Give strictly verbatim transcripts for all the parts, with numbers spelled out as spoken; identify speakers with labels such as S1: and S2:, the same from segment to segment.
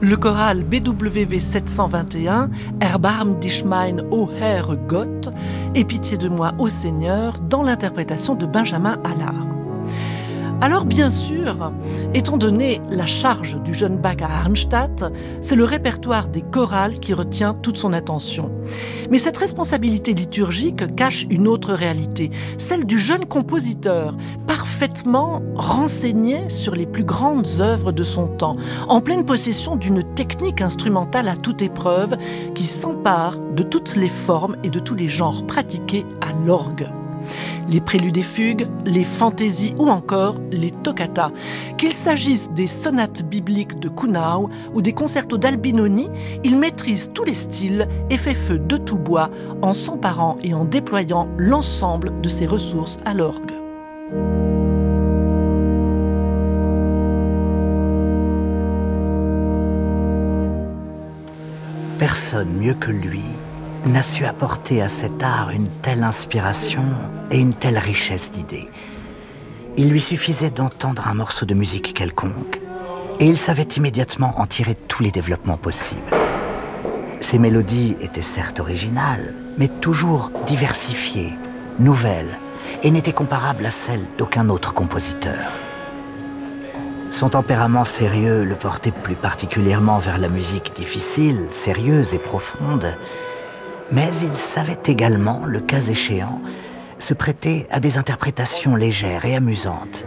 S1: Le choral B W V sept cent vingt et un, Erbarm dich mein, ô Herr Gott, et Pitié de moi, ô Seigneur, dans l'interprétation de Benjamin Allard. Alors bien sûr, étant donné la charge du jeune Bach à Arnstadt, c'est le répertoire des chorales qui retient toute son attention. Mais cette responsabilité liturgique cache une autre réalité, celle du jeune compositeur, parfaitement renseigné sur les plus grandes œuvres de son temps, en pleine possession d'une technique instrumentale à toute épreuve qui s'empare de toutes les formes et de tous les genres pratiqués à l'orgue. Les préludes et fugues, les fantaisies ou encore les toccatas. Qu'il s'agisse des sonates bibliques de Kuhnau ou des concertos d'Albinoni, il maîtrise tous les styles et fait feu de tout bois en s'emparant et en déployant l'ensemble de ses ressources à l'orgue.
S2: Personne mieux que lui n'a su apporter à cet art une telle inspiration et une telle richesse d'idées. Il lui suffisait d'entendre un morceau de musique quelconque et il savait immédiatement en tirer tous les développements possibles. Ses mélodies étaient certes originales, mais toujours diversifiées, nouvelles, et n'étaient comparables à celles d'aucun autre compositeur. Son tempérament sérieux le portait plus particulièrement vers la musique difficile, sérieuse et profonde, mais il savait également, le cas échéant, se prêter à des interprétations légères et amusantes.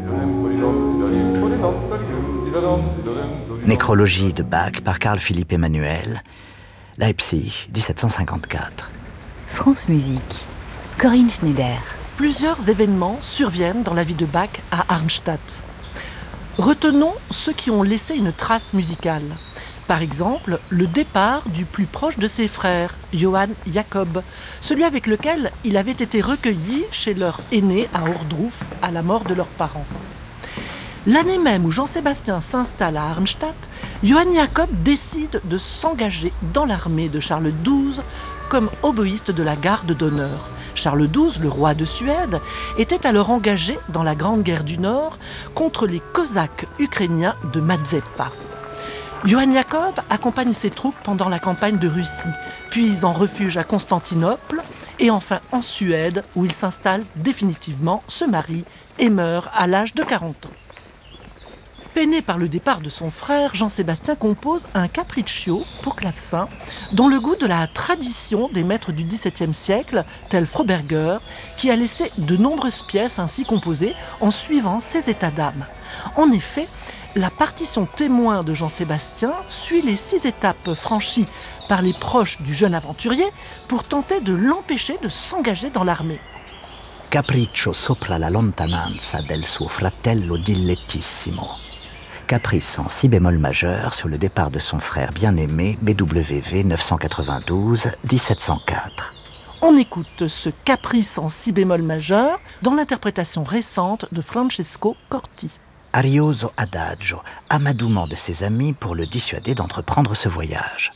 S2: Nécrologie de Bach par Carl Philipp Emanuel, Leipzig, dix-sept cent cinquante-quatre.
S3: France Musique, Corinne Schneider.
S1: Plusieurs événements surviennent dans la vie de Bach à Arnstadt. Retenons ceux qui ont laissé une trace musicale. Par exemple, le départ du plus proche de ses frères, Johann Jakob, celui avec lequel il avait été recueilli chez leur aîné à Ohrdruf à la mort de leurs parents. L'année même où Jean-Sébastien s'installe à Arnstadt, Johann Jakob décide de s'engager dans l'armée de Charles douze comme oboïste de la garde d'honneur. Charles douze, le roi de Suède, était alors engagé dans la Grande Guerre du Nord contre les Cosaques ukrainiens de Mazeppa. Johann Jakob accompagne ses troupes pendant la campagne de Russie, puis en refuge à Constantinople et enfin en Suède où il s'installe définitivement, se marie et meurt à l'âge de quarante ans. Peiné par le départ de son frère, Jean-Sébastien compose un capriccio pour clavecin dont le goût de la tradition des maîtres du dix-septième siècle, tel Froberger, qui a laissé de nombreuses pièces ainsi composées en suivant ses états d'âme. En effet, la partition témoin de Jean-Sébastien suit les six étapes franchies par les proches du jeune aventurier pour tenter de l'empêcher de s'engager dans l'armée.
S2: Capriccio sopra la lontananza del suo fratello dilettissimo. Caprice en si bémol majeur sur le départ de son frère bien-aimé B W V neuf cent quatre-vingt-douze, dix-sept cent quatre.
S1: On écoute ce caprice en si bémol majeur dans l'interprétation récente de Francesco Corti.
S2: Arioso adagio, amadouement de ses amis pour le dissuader d'entreprendre ce voyage.